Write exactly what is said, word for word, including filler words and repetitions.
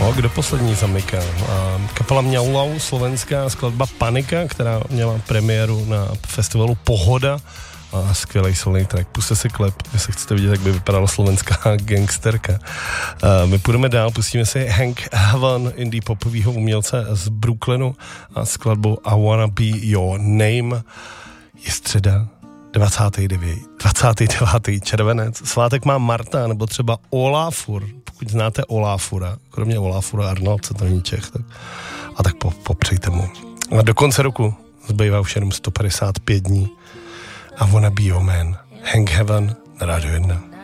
No, kdo poslední zamyká? Kapela Mňaulau, slovenská skladba Panika, která měla premiéru na festivalu Pohoda. A skvělej solný track. Puste si klip, jestli chcete vidět, jak by vypadala slovenská gangsterka. Uh, my půjdeme dál, pustíme si Hank Heaven, indie popovýho umělce z Brooklynu a skladbu I Wanna Be Your Name. Je středa, dvacátý devátý červenec. Svátek má Marta, nebo třeba Olafur. Pokud znáte Olafura, kromě Olafura Arnold, co to není Čech, tak, a tak po, popřejte mu. A do konce roku zbývá už jenom sto padesát pět dní. I Wanna Be Your Man. Hank Heaven na Rádiu jedna.